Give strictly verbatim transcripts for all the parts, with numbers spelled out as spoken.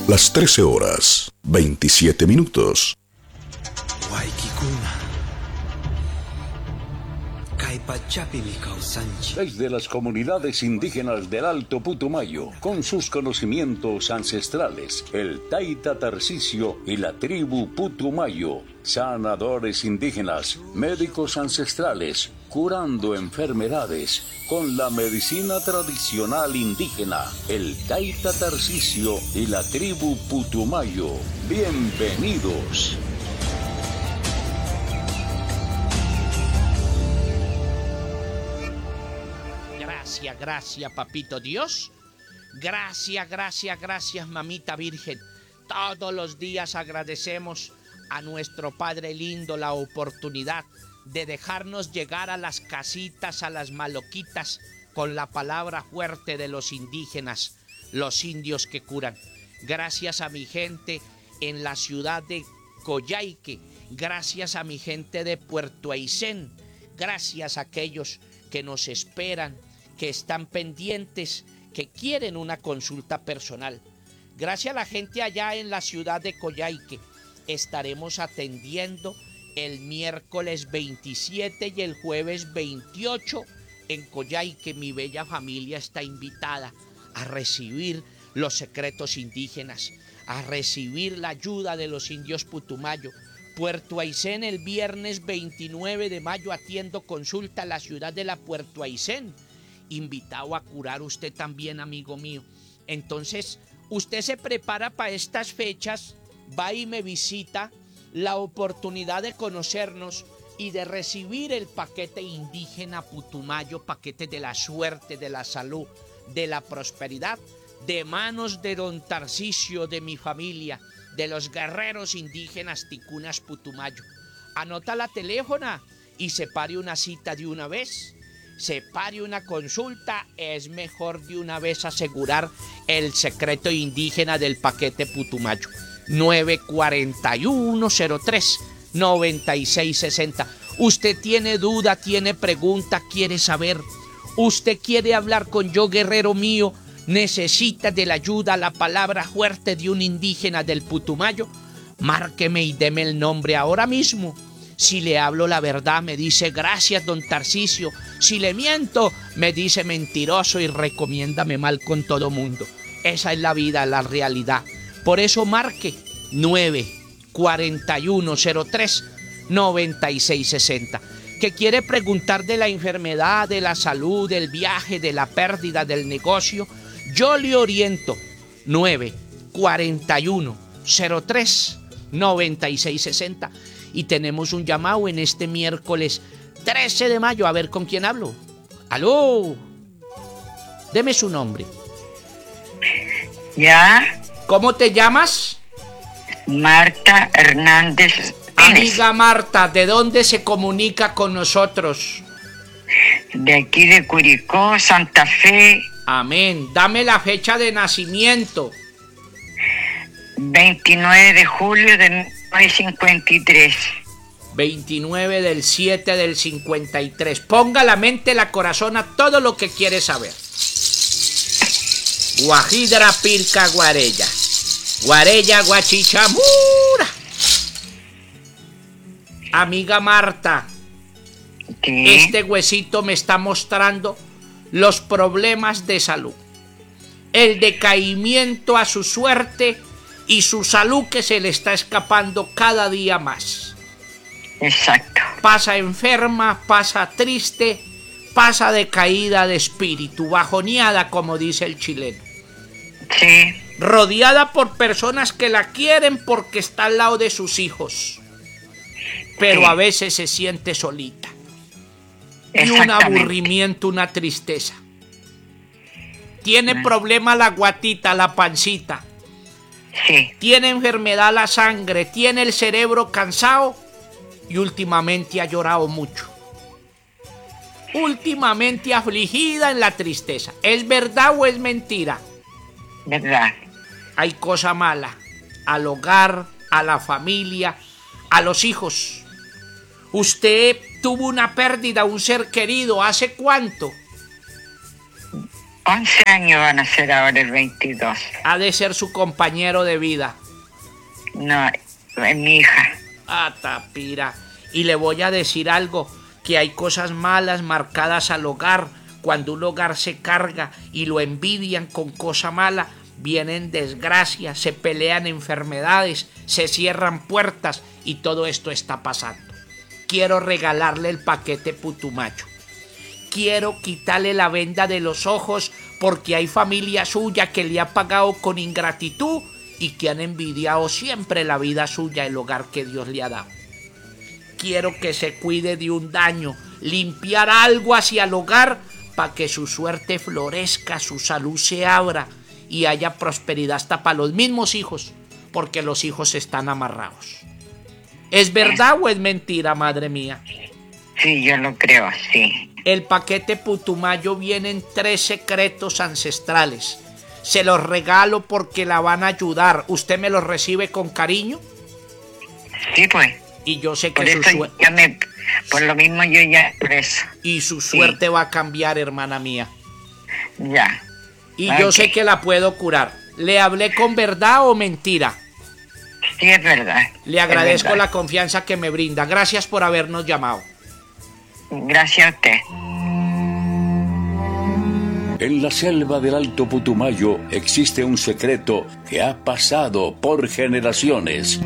Las trece horas, veintisiete minutos. Desde las comunidades indígenas del Alto Putumayo, con sus conocimientos ancestrales, el Taita Tarcisio y la tribu Putumayo, sanadores indígenas, médicos ancestrales, curando enfermedades con la medicina tradicional indígena, el Taita Tarcisio y la tribu Putumayo. Bienvenidos. Gracias, gracias, papito Dios. Gracias, gracias, gracias, mamita Virgen. Todos los días agradecemos a nuestro Padre lindo la oportunidad de dejarnos llegar a las casitas, a las maloquitas, con la palabra fuerte de los indígenas, los indios que curan. Gracias a mi gente en la ciudad de Coyhaique, gracias a mi gente de Puerto Aysén, gracias a aquellos que nos esperan, que están pendientes, que quieren una consulta personal. Gracias a la gente allá en la ciudad de Coyhaique, estaremos atendiendo el miércoles veintisiete y el jueves veintiocho en Coyhaique. Mi bella familia está invitada a recibir los secretos indígenas, a recibir la ayuda de los indios Putumayo. Puerto Aysén, el viernes veintinueve de mayo atiendo consulta a la ciudad de la Puerto Aysén. Invitado a curar usted también, amigo mío. Entonces, usted se prepara para estas fechas, va y me visita, la oportunidad de conocernos y de recibir el paquete indígena Putumayo, paquete de la suerte, de la salud, de la prosperidad, de manos de don Tarcisio, de mi familia, de los guerreros indígenas ticunas Putumayo. Anota la teléfona y separe una cita de una vez. Separe una consulta, es mejor de una vez asegurar el secreto indígena del paquete Putumayo. nueve cuatro uno cero tres nueve seis seis cero. Usted tiene duda, tiene pregunta, quiere saber. Usted quiere hablar con yo, guerrero mío, necesita de la ayuda, la palabra fuerte de un indígena del Putumayo. Márqueme y deme el nombre ahora mismo. Si le hablo la verdad, me dice gracias, don Tarcisio. Si le miento, me dice mentiroso y recomiéndame mal con todo mundo. Esa es la vida, la realidad. Por eso marque nueve cuatro uno cero tres nueve seis seis cero. Que quiere preguntar de la enfermedad, de la salud, del viaje, de la pérdida, del negocio, yo le oriento. nueve cuatro uno cero tres nueve seis seis cero. Y tenemos un llamado en este miércoles trece de mayo. A ver con quién hablo. ¡Aló! Deme su nombre. ¿Ya? ¿Cómo te llamas? Marta Hernández. Amiga Marta, ¿de dónde se comunica con nosotros? De aquí de Curicó, Santa Fe. Amén. Dame la fecha de nacimiento. veintinueve de julio de mil novecientos cincuenta y tres. veintinueve del siete del cincuenta y tres. Ponga la mente, la corazón a todo lo que quiere saber. Guajidra Pirca Guarella. Guarella Guachichamura. Amiga Marta, ¿Qué? este huesito me está mostrando los problemas de salud, el decaimiento a su suerte y su salud que se le está escapando cada día más. Exacto. Pasa enferma, pasa triste, pasa decaída de espíritu, bajoneada, como dice el chileno. Sí. Rodeada por personas que la quieren porque está al lado de sus hijos, pero Sí. a veces se siente solita. Y un aburrimiento, una tristeza. Tiene Ah. problema la guatita, la pancita. Sí. Tiene enfermedad la sangre, tiene el cerebro cansado y últimamente ha llorado mucho. Últimamente afligida en la tristeza. ¿Es verdad o es mentira? ¿Verdad? Hay cosa mala al hogar, a la familia, a los hijos. Usted tuvo una pérdida, un ser querido, ¿hace cuánto? once años van a ser ahora el veintidós. Ha de ser su compañero de vida. No, es mi hija. Ah, tapira. Y le voy a decir algo, que hay cosas malas marcadas al hogar. Cuando un hogar se carga y lo envidian con cosa mala, vienen desgracias, se pelean enfermedades, se cierran puertas y todo esto está pasando. Quiero regalarle el paquete Putumayo. Quiero quitarle la venda de los ojos porque hay familia suya que le ha pagado con ingratitud y que han envidiado siempre la vida suya, el hogar que Dios le ha dado. Quiero que se cuide de un daño, limpiar algo hacia el hogar para que su suerte florezca, su salud se abra y haya prosperidad hasta para los mismos hijos, porque los hijos están amarrados. ¿Es verdad o es mentira, madre mía? Sí, yo lo creo, sí. El paquete Putumayo viene en tres secretos ancestrales. Se los regalo porque la van a ayudar. ¿Usted me los recibe con cariño? Sí, pues. Y yo sé que Por su eso suerte... ya me... Por lo mismo yo ya por eso. Y su suerte Sí. va a cambiar, hermana mía. Ya. Y Ok. yo sé que la puedo curar. ¿Le hablé con verdad o mentira? Sí, es verdad. Le es agradezco verdad. la confianza que me brinda. Gracias por habernos llamado. Gracias a usted. En la selva del Alto Putumayo existe un secreto que ha pasado por generaciones.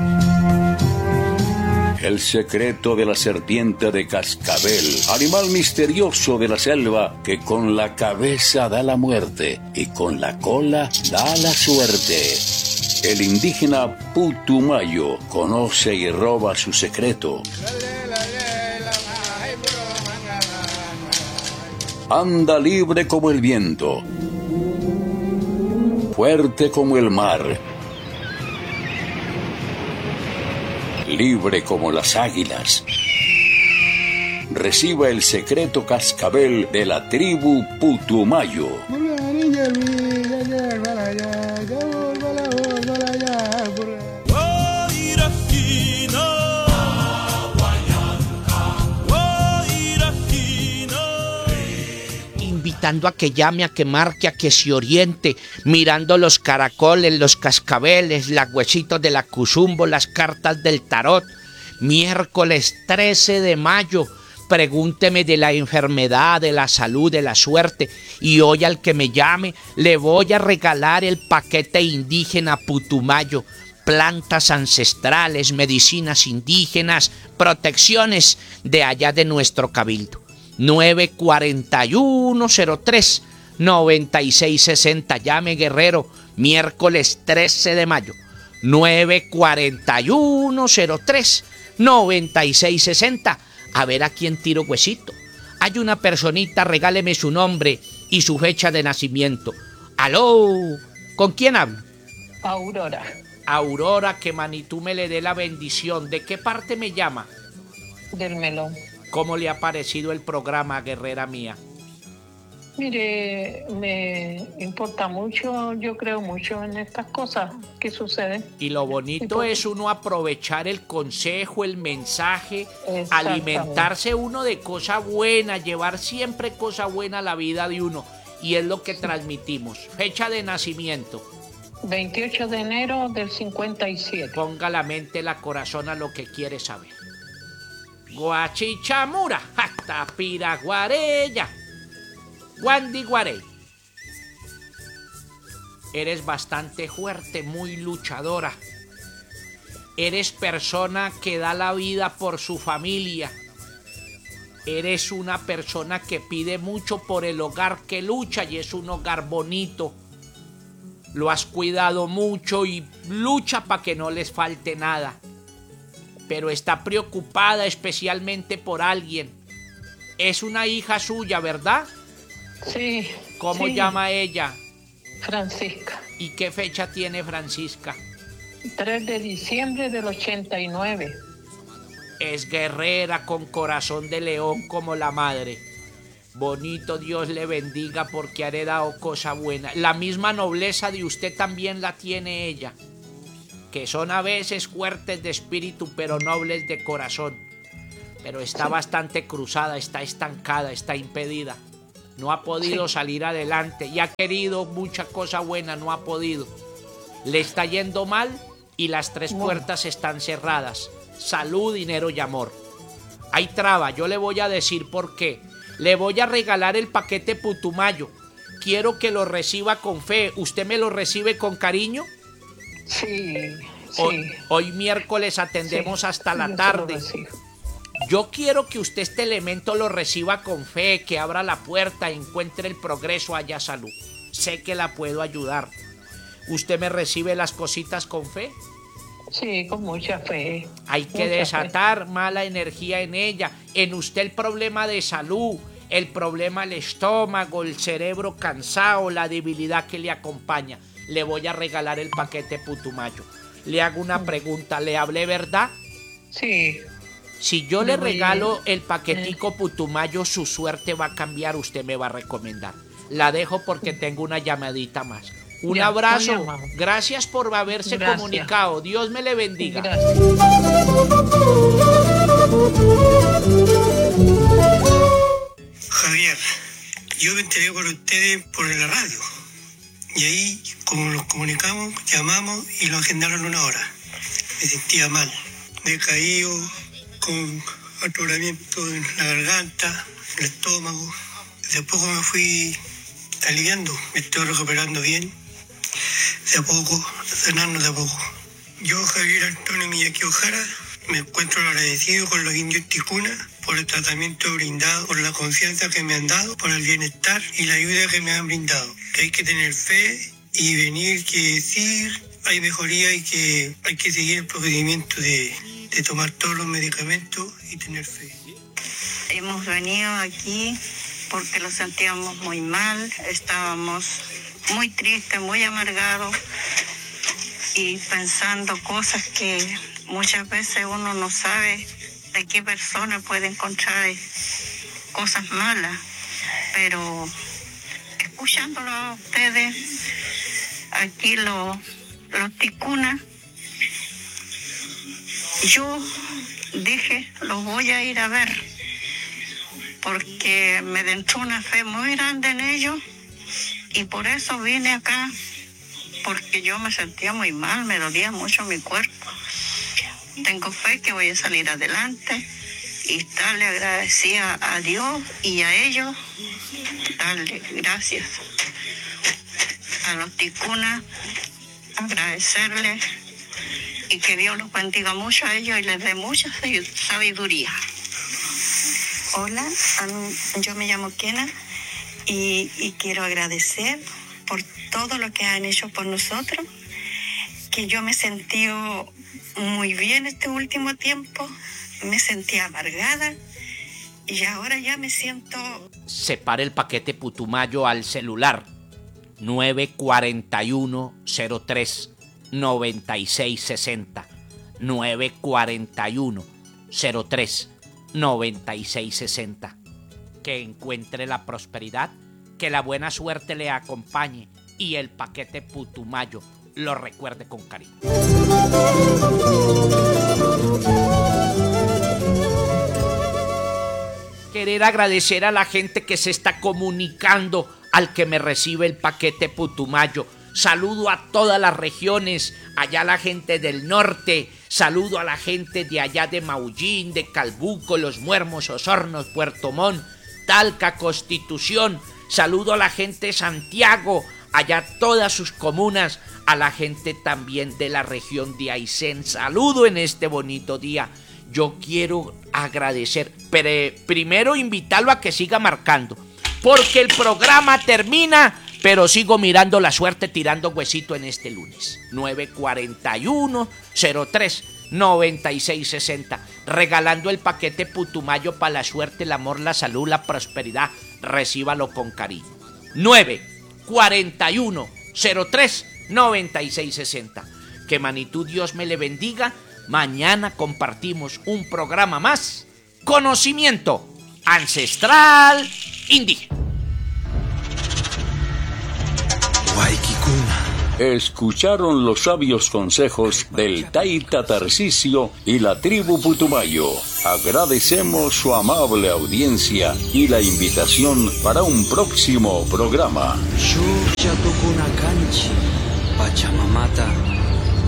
El secreto de la serpiente de cascabel, animal misterioso de la selva que con la cabeza da la muerte y con la cola da la suerte. El indígena Putumayo conoce y roba su secreto. Anda libre como el viento, fuerte como el mar, libre como las águilas. Reciba el secreto cascabel de la tribu Putumayo. Invitando a que llame, a que marque, a que se oriente, mirando los caracoles, los cascabeles, los huesitos de la cuzumbo, las cartas del tarot. Miércoles trece de mayo, pregúnteme de la enfermedad, de la salud, de la suerte. Y hoy al que me llame le voy a regalar el paquete indígena Putumayo. Plantas ancestrales, medicinas indígenas, protecciones de allá de nuestro cabildo. nueve cuatro uno cero tres noventa y seis sesenta. Llame, guerrero, miércoles trece de mayo. nueve cuatro uno cero tres noventa y seis sesenta. A ver a quién tiro huesito. Hay una personita, regáleme su nombre y su fecha de nacimiento. Aló, ¿con quién hablo? Aurora, Aurora, que Manitú me le dé la bendición. ¿De qué parte me llama? del Melón. ¿Cómo le ha parecido el programa, guerrera mía? Mire, me importa mucho, yo creo mucho en estas cosas que suceden. Y lo bonito por- es uno aprovechar el consejo, el mensaje, Exactamente. alimentarse uno de cosa buena, llevar siempre cosa buena a la vida de uno. Y es lo que transmitimos. Fecha de nacimiento. veintiocho de enero del cincuenta y siete. Ponga la mente, la corazón a lo que quiere saber. Guachichamura, hasta Piraguarella. Guandi Guarey. Eres bastante fuerte, muy luchadora. Eres persona que da la vida por su familia. Eres una persona que pide mucho por el hogar que lucha y es un hogar bonito. Lo has cuidado mucho y lucha para que no les falte nada. Pero está preocupada especialmente por alguien. Es una hija suya, ¿verdad? Sí. ¿Cómo sí. llama ella? Francisca. ¿Y qué fecha tiene Francisca? tres de diciembre del ochenta y nueve. Es guerrera con corazón de león como la madre. Bonito, Dios le bendiga porque ha heredado cosa buena. La misma nobleza de usted también la tiene ella. Que son a veces fuertes de espíritu pero nobles de corazón. Pero está Sí. bastante cruzada, está estancada, está impedida. no ha podido Sí. salir adelante y ha querido mucha cosa buena, no ha podido. Le está yendo mal y las tres Bueno. puertas están cerradas. Salud, dinero y amor. Hay traba, yo le voy a decir por qué. Le voy a regalar el paquete Putumayo. Quiero que lo reciba con fe. ¿Usted me lo recibe con cariño? Sí, sí. Hoy, hoy miércoles atendemos sí, hasta la yo se lo tarde. recibo. Yo quiero que usted este elemento lo reciba con fe, que abra la puerta, encuentre el progreso, haya salud. Sé que la puedo ayudar. ¿Usted me recibe las cositas con fe? Sí, con mucha fe. Hay que mucha desatar mala energía en ella. En usted el problema de salud, el problema del estómago, el cerebro cansado, la debilidad que le acompaña. Le voy a regalar el paquete Putumayo. Le hago una pregunta, ¿le hablé verdad? fe. Sí, Si yo Le le voy- regalo el paquetico Putumayo, su suerte va a cambiar, usted me va a recomendar. La dejo porque tengo una llamadita más. Un Ya, abrazo, muy amable. gracias por haberse Gracias. comunicado. Dios me le bendiga. gracias. Javier, yo me enteré por ustedes por la radio. Y ahí, como nos comunicamos, llamamos y lo agendaron una hora. Me sentía mal, decaído, con atoramiento en la garganta, en el estómago. De a poco me fui aliviando, me estoy recuperando bien. De a poco, sanando de a poco. Yo, Javier Antonio Miyaki Ojara, me encuentro agradecido con los indios Ticuna por el tratamiento brindado, por la confianza que me han dado, por el bienestar y la ayuda que me han brindado. Que hay que tener fe y venir que decir, hay mejoría y que hay que seguir el procedimiento de, de tomar todos los medicamentos y tener fe. Hemos venido aquí porque lo sentíamos muy mal, estábamos muy tristes, muy amargados y pensando cosas que muchas veces uno no sabe de qué persona puede encontrar cosas malas, pero escuchándolo a ustedes, aquí los, los ticunas, yo dije, los voy a ir a ver, porque me entró una fe muy grande en ellos y por eso vine acá, porque yo me sentía muy mal, me dolía mucho mi cuerpo. Tengo fe que voy a salir adelante y estarle agradecida a Dios y a ellos, darle gracias a los ticunas, agradecerles y que Dios los bendiga mucho a ellos y les dé mucha sabiduría. Hola, um, yo me llamo Kena y, y quiero agradecer por todo lo que han hecho por nosotros, que yo me he sentido muy bien este último tiempo, me sentía amargada y ahora ya me siento... Separe el paquete Putumayo al celular nueve cuatro uno cero tres nueve seis seis cero nueve cuatro uno cero tres nueve seis seis cero. Que encuentre la prosperidad, que la buena suerte le acompañe y el paquete Putumayo lo recuerde con cariño. Querer agradecer a la gente que se está comunicando, al que me recibe el paquete Putumayo. Saludo a todas las regiones, allá la gente del norte, saludo a la gente de allá de Maullín, de Calbuco, Los Muermos, Osornos, Puerto Montt, Talca, Constitución, saludo a la gente de Santiago, allá todas sus comunas, a la gente también de la región de Aysén, saludo en este bonito día. Yo quiero agradecer, pero primero invitarlo a que siga marcando, porque el programa termina, pero sigo mirando la suerte, tirando huesito en este lunes. nueve cuatro uno cero tres nueve seis seis cero, regalando el paquete Putumayo para la suerte, el amor, la salud, la prosperidad. Recíbalo con cariño. nueve cuatro uno cero tres nueve seis seis cero. Que Manitud Dios me le bendiga. Mañana compartimos un programa más. Conocimiento ancestral indígena. Waikikuna, Escucharon los sabios consejos del Taita Tarcisio y la tribu Putumayo. Agradecemos su amable audiencia y la invitación para un próximo programa. Chucha tukunakanchi, Pachamamata.